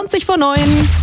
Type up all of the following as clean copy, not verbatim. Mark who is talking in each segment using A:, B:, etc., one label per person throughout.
A: 20:20.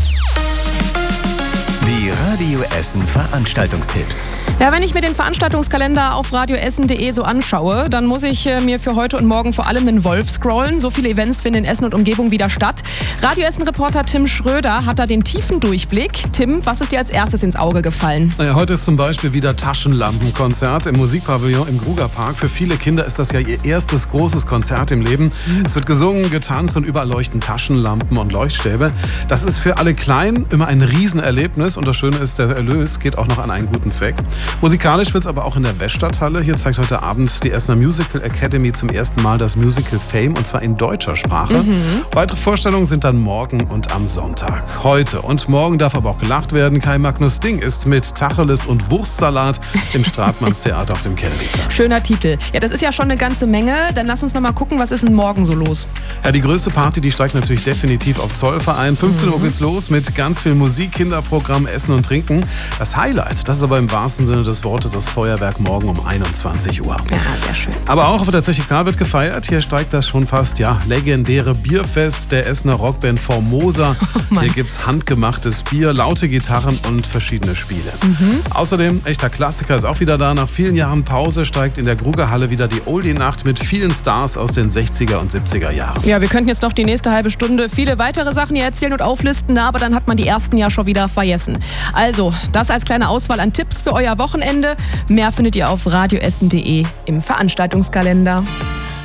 B: Die Radio Essen Veranstaltungstipps.
A: Ja, wenn ich mir den Veranstaltungskalender auf radioessen.de so anschaue, dann muss ich mir für heute und morgen vor allem den Wolf scrollen. So viele Events finden in Essen und Umgebung wieder statt. Radio Essen-Reporter Tim Schröder hat da den tiefen Durchblick. Tim, was ist dir als erstes ins Auge gefallen?
C: Naja, heute ist zum Beispiel wieder Taschenlampenkonzert im Musikpavillon im Grugerpark. Für viele Kinder ist das ja ihr erstes großes Konzert im Leben. Es wird gesungen, getanzt und überall leuchten Taschenlampen und Leuchtstäbe. Das ist für alle Kleinen immer ein Riesenerlebnis und das Schöne ist, der Erlös geht auch noch an einen guten Zweck. Musikalisch wird es aber auch in der Weststadthalle. Hier zeigt heute Abend die Essener Musical Academy zum ersten Mal das Musical Fame und zwar in deutscher Sprache. Weitere Vorstellungen sind dann morgen und am Sonntag. Heute und morgen darf aber auch gelacht werden. Kai Magnus Ding ist mit Tacheles und Wurstsalat im Stratmannstheater auf dem Kennedy-Platz.
A: Schöner Titel. Ja, das ist ja schon eine ganze Menge. Dann lass uns noch mal gucken, was ist denn morgen so los?
C: Ja, die größte Party, die steigt natürlich definitiv auf Zollverein. 15 Uhr geht's los mit ganz viel Musik, Kinderprogramm, Essen und Trinken. Das Highlight, das ist aber im wahrsten Sinne des Wortes das Feuerwerk morgen um 21 Uhr.
A: Ja, sehr schön.
C: Aber auch auf der Zeche Karl wird gefeiert. Hier steigt das schon fast legendäre Bierfest der Essener Rockband Formosa. Hier gibt's handgemachtes Bier, laute Gitarren und verschiedene Spiele. Außerdem, echter Klassiker ist auch wieder da. Nach vielen Jahren Pause steigt in der Grugerhalle wieder die Oldie-Nacht mit vielen Stars aus den 60er und 70er Jahren.
A: Ja, wir könnten jetzt noch die nächste halbe Stunde viele weitere Sachen hier erzählen und auflisten, aber dann hat man die ersten ja schon wieder vergessen. Also, das als kleine Auswahl an Tipps für euer Wochenende. Mehr findet ihr auf radioessen.de im Veranstaltungskalender.